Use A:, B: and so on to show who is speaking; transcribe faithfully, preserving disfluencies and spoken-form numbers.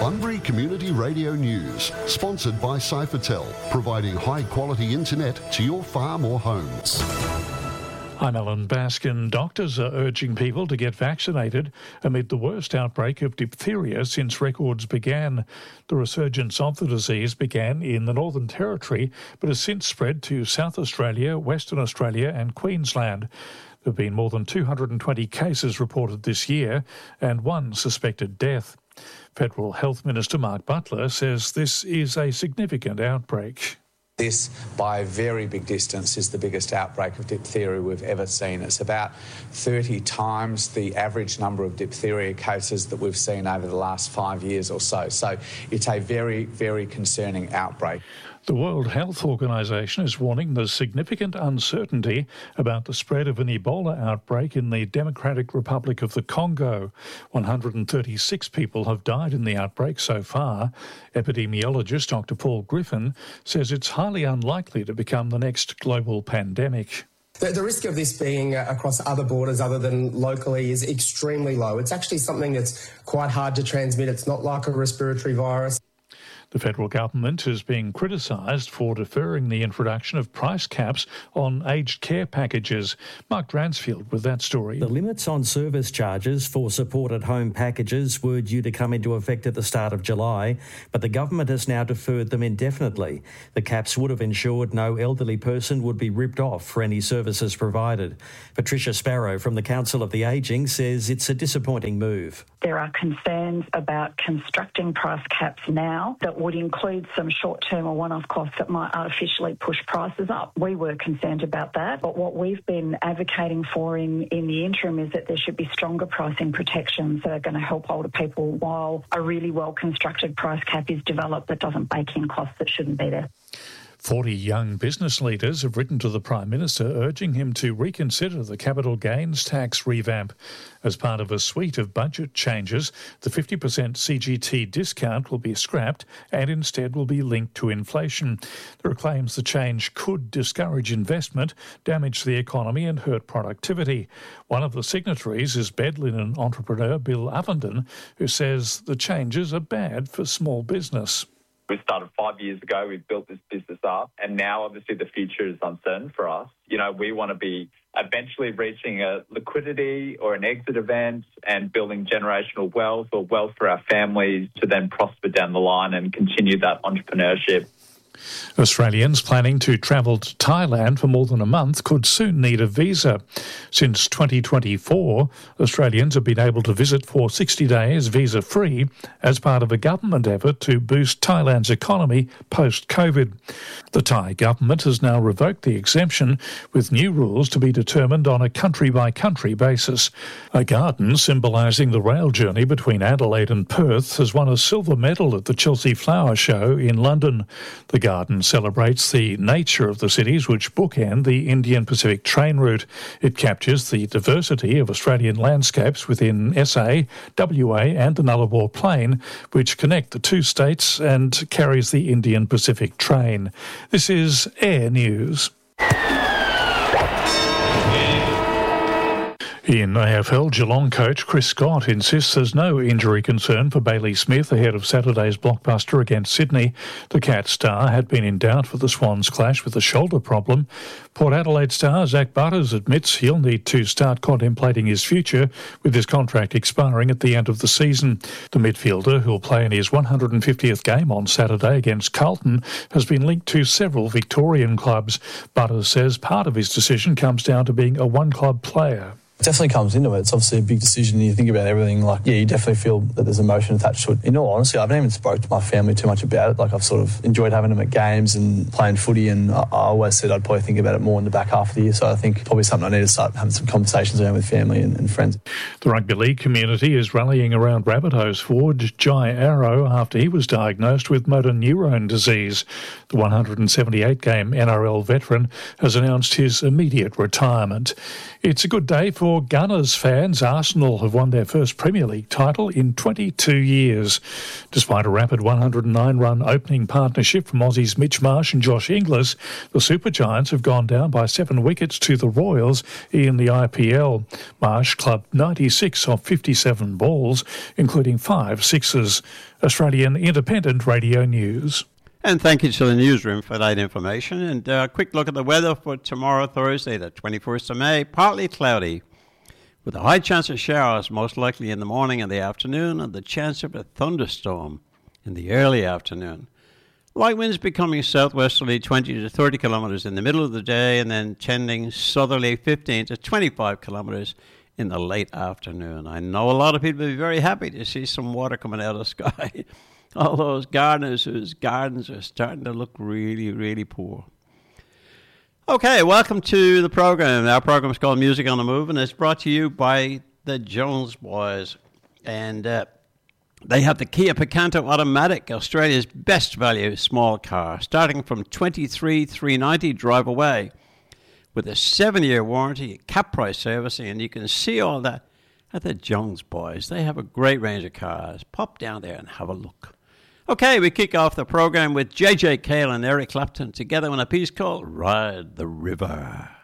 A: Bunbury Community Radio News, sponsored by Cyphertel, providing high-quality internet to your farm or homes.
B: I'm Alan Baskin. Doctors are urging people to get vaccinated amid the worst outbreak of diphtheria since records began. The resurgence of the disease began in the Northern Territory, but has since spread to South Australia, Western Australia and Queensland. There have been more than two hundred twenty cases reported this year and one suspected death. Federal Health Minister Mark Butler says this is a significant outbreak.
C: This, by a very big distance, is the biggest outbreak of diphtheria we've ever seen. It's about thirty times the average number of diphtheria cases that we've seen over the last five years or so. So it's a very, very concerning outbreak.
B: The World Health Organization is warning there's significant uncertainty about the spread of an Ebola outbreak in the Democratic Republic of the Congo. one hundred thirty-six people have died in the outbreak so far. Epidemiologist Doctor Paul Griffin says it's highly unlikely to become the next global pandemic.
D: The, the risk of this being uh, across other borders other than locally is extremely low. It's actually something that's quite hard to transmit. It's not like a respiratory virus.
B: The federal government is being criticised for deferring the introduction of price caps on aged care packages. Mark Dransfield with that story.
E: The limits on service charges for supported home packages were due to come into effect at the start of July, but the government has now deferred them indefinitely. The caps would have ensured no elderly person would be ripped off for any services provided. Patricia Sparrow from the Council of the Ageing says it's a disappointing move.
F: There are concerns about constructing price caps now that would include some short-term or one-off costs that might artificially push prices up. We were concerned about that, but what we've been advocating for in, in the interim is that there should be stronger pricing protections that are going to help older people while a really well-constructed price cap is developed that doesn't bake in costs that shouldn't be there.
B: forty young business leaders have written to the Prime Minister urging him to reconsider the capital gains tax revamp. As part of a suite of budget changes, the fifty percent C G T discount will be scrapped and instead will be linked to inflation. There are claims the change could discourage investment, damage the economy and hurt productivity. One of the signatories is bed linen entrepreneur Bill Avenden, who says the changes are bad for small business.
G: We started five years ago, we've built this business up, and now obviously the future is uncertain for us. You know, we want to be eventually reaching a liquidity or an exit event and building generational wealth or wealth for our families to then prosper down the line and continue that entrepreneurship.
B: Australians planning to travel to Thailand for more than a month could soon need a visa. Since twenty twenty-four, Australians have been able to visit for sixty days visa-free as part of a government effort to boost Thailand's economy post-COVID. The Thai government has now revoked the exemption, with new rules to be determined on a country-by-country basis. A garden symbolising the rail journey between Adelaide and Perth has won a silver medal at the Chelsea Flower Show in London. The garden celebrates the nature of the cities which bookend the Indian Pacific train route. It captures the diversity of Australian landscapes within S A, W A and the Nullarbor Plain, which connect the two states and carries the Indian Pacific train. This is Air News. In A F L, Geelong coach Chris Scott insists there's no injury concern for Bailey Smith ahead of Saturday's blockbuster against Sydney. The Cat star had been in doubt for the Swans clash with a shoulder problem. Port Adelaide star Zach Butters admits he'll need to start contemplating his future with his contract expiring at the end of the season. The midfielder, who'll play in his one hundred fiftieth game on Saturday against Carlton, has been linked to several Victorian clubs. Butters says part of his decision comes down to being a one-club player.
H: Definitely comes into it. It's obviously a big decision. You think about everything, like, yeah, you definitely feel that there's emotion attached to it. In all honesty, I haven't even spoke to my family too much about it. Like, I've sort of enjoyed having them at games and playing footy, and I, I always said I'd probably think about it more in the back half of the year. So I think probably something I need to start having some conversations around with family and, and friends.
B: The rugby league community is rallying around Rabbitohs forward Jai Arrow after he was diagnosed with motor neurone disease. The one hundred seventy-eight game N R L veteran has announced his immediate retirement. It's a good day for For Gunners fans, Arsenal have won their first Premier League title in twenty-two years. Despite a rapid one hundred nine run opening partnership from Aussies Mitch Marsh and Josh Inglis, the Supergiants have gone down by seven wickets to the Royals in the I P L. Marsh clubbed ninety-six off fifty-seven balls, including five sixes. Australian Independent Radio News.
I: And thank you to the newsroom for that information. And a uh, quick look at the weather for tomorrow, Thursday, the twenty-first of May. Partly cloudy, with a high chance of showers, most likely in the morning and the afternoon, and the chance of a thunderstorm in the early afternoon. Light winds becoming southwesterly twenty to thirty kilometres in the middle of the day, and then tending southerly fifteen to twenty-five kilometres in the late afternoon. I know a lot of people will be very happy to see some water coming out of the sky. All those gardeners whose gardens are starting to look really, really poor. Okay, welcome to the program. Our program is called Music on the Move, and it's brought to you by the Jones Boys. And uh, they have the Kia Picanto Automatic, Australia's best value small car, starting from twenty-three thousand three hundred ninety dollars drive away, with a seven-year warranty, cap price servicing, and you can see all that at the Jones Boys. They have a great range of cars. Pop down there and have a look. Okay, we kick off the program with J J Cale and Eric Clapton together on a piece called Ride the River.